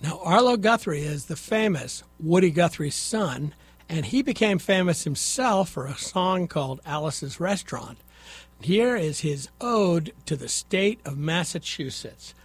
Now, Arlo Guthrie is the famous Woody Guthrie's son, and he became famous himself for a song called Alice's Restaurant. Here is his ode to the state of Massachusetts.